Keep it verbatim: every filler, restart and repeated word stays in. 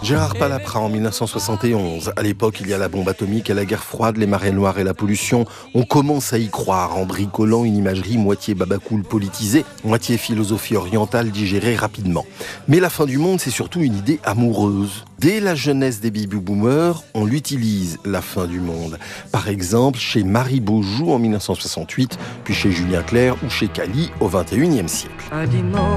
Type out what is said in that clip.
Gérard Palapra en mille neuf cent soixante et onze. À l'époque, il y a la bombe atomique et la guerre froide, les marées noires et la pollution. On commence à y croire en bricolant une imagerie moitié babacool politisée, moitié philosophie orientale digérée rapidement. Mais la fin du monde, c'est surtout une idée amoureuse. Dès la jeunesse des baby-boomers, on l'utilise, la fin du monde. Par exemple, chez Marie Beaujoux en mille neuf cent soixante-huit, puis chez Julien Clerc ou chez Cali au vingt et unième siècle.